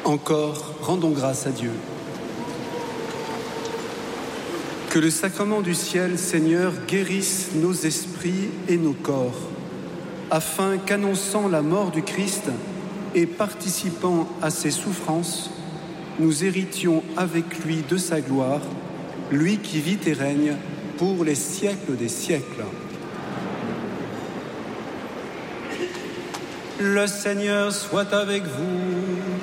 Encore, rendons grâce à Dieu. Que le sacrement du ciel, Seigneur, guérisse nos esprits et nos corps, afin qu'annonçant la mort du Christ et participant à ses souffrances, nous héritions avec lui de sa gloire, lui qui vit et règne pour les siècles des siècles. Le Seigneur soit avec vous.